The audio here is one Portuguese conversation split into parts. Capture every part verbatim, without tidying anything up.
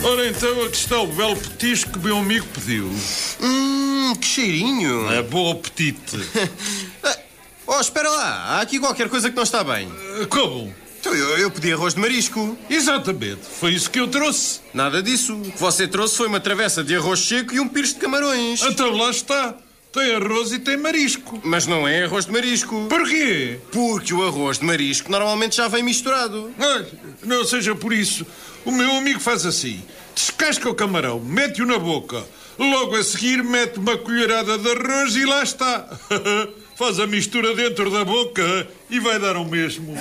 Ora então, aqui está o belo petisco que meu amigo pediu. Hum, que cheirinho. É bom apetite. Oh, espera lá. Há aqui qualquer coisa que não está bem. Como? Então, eu, eu pedi arroz de marisco. Exatamente. Foi isso que eu trouxe. Nada disso. O que você trouxe foi uma travessa de arroz seco e um pires de camarões. Então lá está. Tem arroz e tem marisco. Mas não é arroz de marisco. Porquê? Porque o arroz de marisco normalmente já vem misturado. Olha, não seja por isso. O meu amigo faz assim. Descasca o camarão, mete-o na boca. Logo a seguir mete uma colherada de arroz e lá está. Faz a mistura dentro da boca e vai dar o mesmo.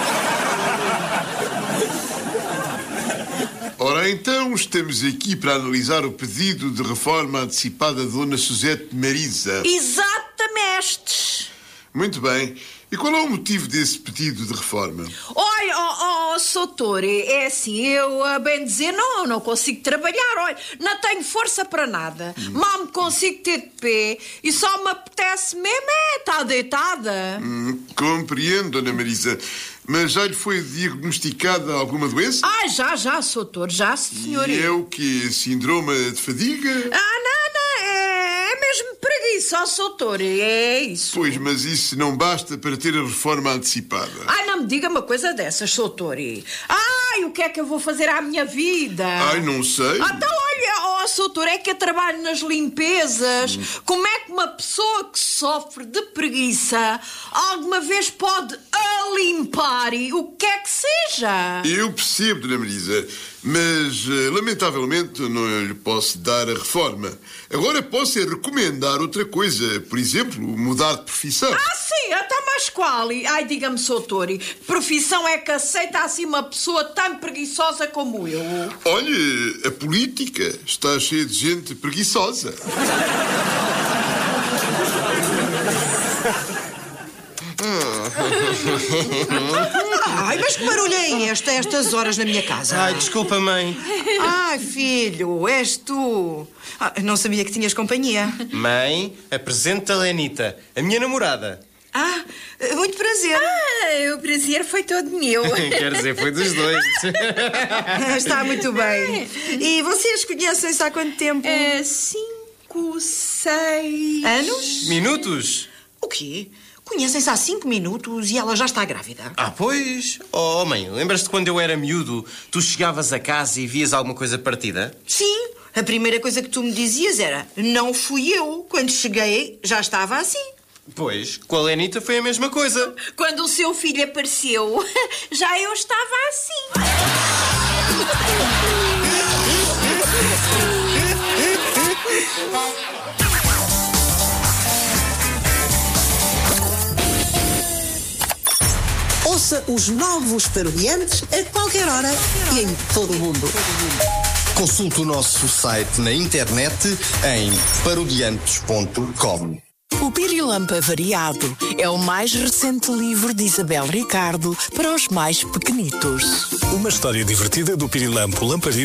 Ora, então, estamos aqui para analisar o pedido de reforma antecipada da Dona Suzete Marisa. Exatamente. Muito bem. E qual é o motivo desse pedido de reforma? Olha, oh, oh, Soutor, é assim, eu, a bem dizer, não, não consigo trabalhar, olha, não tenho força para nada. Hum. Mal me consigo ter de pé e só me apetece mesmo é estar deitada. Hum, compreendo, Dona Marisa. Mas já lhe foi diagnosticada alguma doença? Ah, já, já, Soutor, já, senhor. E é o quê? Síndrome de fadiga? Ah, não, não, é, é mesmo preguiça, ó, Soutor, é isso. Pois, mas isso não basta para ter a reforma antecipada. Ai, não me diga uma coisa dessas, Soutor. Ai, o que é que eu vou fazer à minha vida? Ai, não sei. Ah, então, olha, ó, Soutor, é que eu trabalho nas limpezas. Hum. Como é que uma pessoa que sofre de preguiça alguma vez pode limpar o que é que seja? Eu percebo, Dona Marisa, mas lamentavelmente não lhe posso dar a reforma. Agora posso é recomendar outra coisa. Por exemplo, mudar de profissão. Ah, sim, até mais qual? Ai, diga-me, Soutor, profissão é que aceita assim uma pessoa tão preguiçosa como eu? Olha, a política está cheia de gente preguiçosa. Ai, mas que barulho é este a estas horas na minha casa? Ai, desculpa, mãe. Ai, filho, és tu. Ah, não sabia que tinhas companhia. Mãe, apresenta a Lenita, a minha namorada. Ah, muito prazer. Ah, o prazer foi todo meu. Quer dizer, foi dos dois. Está muito bem. E vocês conhecem-se há quanto tempo? É, cinco, seis... Anos? Minutos? O quê? Conhecem-se há cinco minutos e ela já está grávida. Ah, pois. Oh, mãe, lembras-te quando eu era miúdo, tu chegavas a casa e vias alguma coisa partida? Sim. A primeira coisa que tu me dizias era: não fui eu. Quando cheguei, já estava assim. Pois, com a Lenita foi a mesma coisa. Quando o seu filho apareceu, já eu estava assim. Ouça os novos Parodiantes a qualquer hora e em todo o mundo. Consulte o nosso site na internet em parodiantes ponto com. O Pirilampo Variado é o mais recente livro de Isabel Ricardo para os mais pequenitos. Uma história divertida do Pirilampo Lamparino